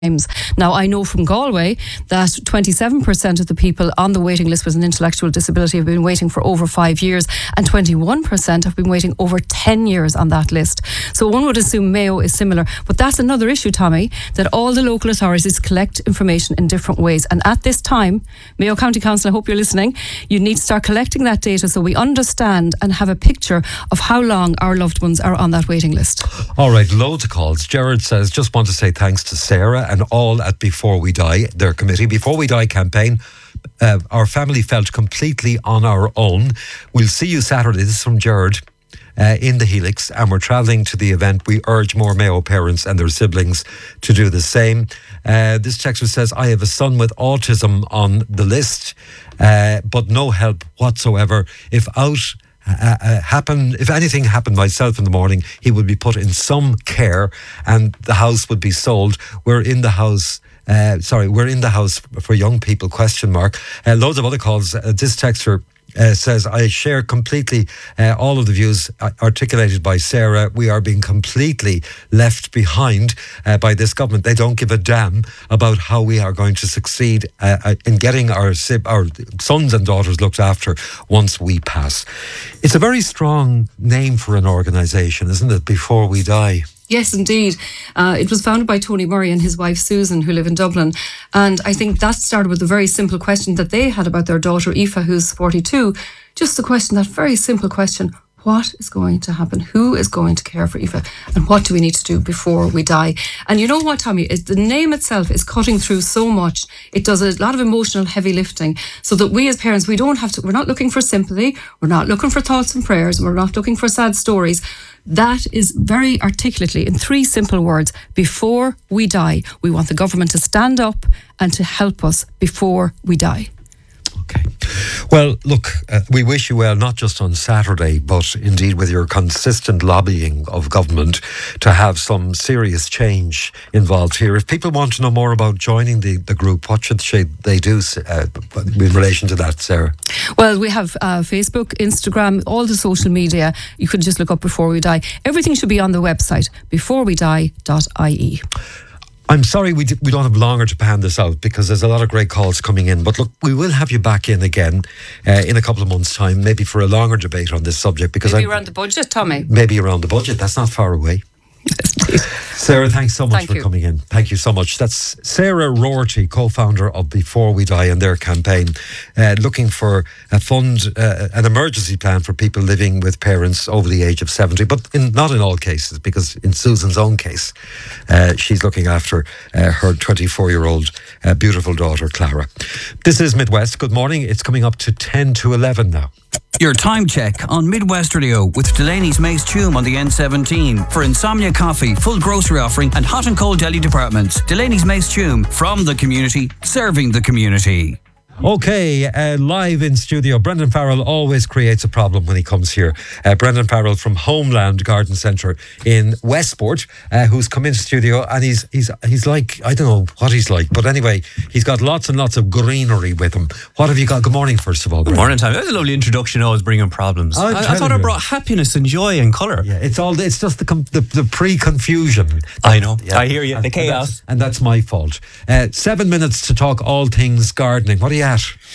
Now, I know from Galway that 27% of the people on the waiting list with an intellectual disability have been waiting for over 5 years, and 21% have been waiting over 10 years on that list. So one would assume Mayo is similar. But that's another issue, Tommy, that all the local authorities collect information in different ways. And at this time, Mayo County Council, I hope you're listening, you need to start collecting that data so we understand and have a picture of how long our loved ones are on that waiting list. All right, loads of calls. Gerard says, just want to say thanks to Sarah and all at Before We Die, their committee. Before We Die campaign. Our family felt completely on our own. We'll see you Saturday. This is from Gerard. In the Helix, and we're travelling to the event. We urge more Mayo parents and their siblings to do the same. This texter says, I have a son with autism on the list, but no help whatsoever. If anything happened myself in the morning, he would be put in some care and the house would be sold. We're in the house for young people, ? Loads of other calls. This texter says, I share completely all of the views articulated by Sarah. We are being completely left behind by this government. They don't give a damn about how we are going to succeed in getting our sons and daughters looked after once we pass. It's a very strong name for an organisation, isn't it? Before We Die. Yes, indeed. It was founded by Tony Murray and his wife Susan, who live in Dublin. And I think that started with a very simple question that they had about their daughter Aoife, who's 42. Just the question, that very simple question, what is going to happen? Who is going to care for Aoife? And what do we need to do before we die? And you know what, Tommy? The name itself is cutting through so much. It does a lot of emotional heavy lifting so that we as parents, we're not looking for sympathy. We're not looking for thoughts and prayers. We're not looking for sad stories. That is very articulately, in 3 simple words, before we die. We want the government to stand up and to help us before we die. Okay. Well, look, we wish you well, not just on Saturday, but indeed with your consistent lobbying of government to have some serious change involved here. If people want to know more about joining the group, what should they do in relation to that, Sarah? Well, we have Facebook, Instagram, all the social media. You could just look up Before We Die. Everything should be on the website, beforewedie.ie. I'm sorry we don't have longer to pan this out because there's a lot of great calls coming in. But look, we will have you back in again in a couple of months' time, maybe for a longer debate on this subject. Because maybe around the budget, Tommy. Maybe around the budget. That's not far away. Sarah, thanks so much for coming in. Thank you so much. That's Sarah Roherty, co-founder of Before We Die, and their campaign looking for a fund, an emergency plan for people living with parents over the age of 70, but not in all cases, because in Susan's own case, she's looking after her 24-year-old beautiful daughter, Clara. This is Midwest. Good morning. It's coming up to 10 to 11 now. Your time check on Midwest Radio with Delaney's Mace Tume on the N17 for Insomnia Coffee, full grocery offering and hot and cold deli departments. Delaney's Mace Tume, from the community, serving the community. Okay, live in studio. Brendan Farrell always creates a problem when he comes here. Brendan Farrell from Homeland Garden Centre in Westport, who's come into studio, and he's like, I don't know what he's like, but anyway, he's got lots and lots of greenery with him. What have you got? Good morning, first of all, Brendan. Good morning, Tom. That was a lovely introduction. Always bringing problems. I thought I brought happiness and joy and colour. Yeah, it's just the pre-confusion. I know. Yeah. I hear you. The chaos. And that's my fault. 7 minutes to talk all things gardening. What are you at?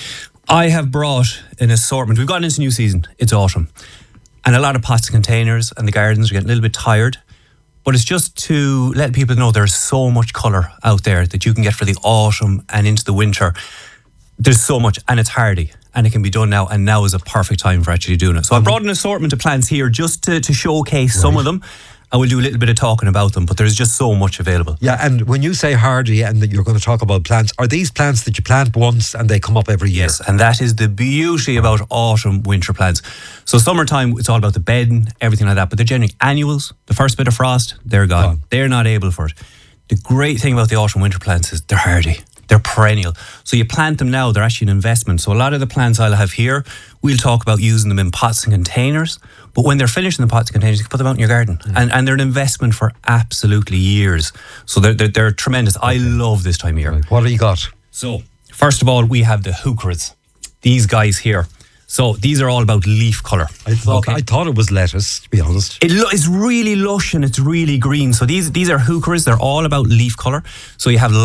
I have brought an assortment. We've gotten into new season. It's autumn. And a lot of pots and containers and the gardens are getting a little bit tired. But it's just to let people know there's so much colour out there that you can get for the autumn and into the winter. There's so much, and it's hardy. And it can be done now, and now is a perfect time for actually doing it. So I brought an assortment of plants here just to showcase some of them. I will do a little bit of talking about them, but there's just so much available. Yeah, and when you say hardy and that you're going to talk about plants, are these plants that you plant once and they come up every year? Yes, and that is the beauty about autumn, winter plants. So summertime, it's all about the bedding, everything like that, but they're generally annuals. The first bit of frost, they're gone. They're not able for it. The great thing about the autumn, winter plants is they're hardy. They're perennial. So you plant them now, they're actually an investment. So a lot of the plants I'll have here, we'll talk about using them in pots and containers. But when they're finished in the pots and containers, you can put them out in your garden. And they're an investment for absolutely years. So they're tremendous. I love this time of year. Right. What have you got? So, first of all, we have the heucheras. These guys here. So these are all about leaf colour. I thought it was lettuce, to be honest. It's really lush and it's really green. So these are heucheras. They're all about leaf colour. So you have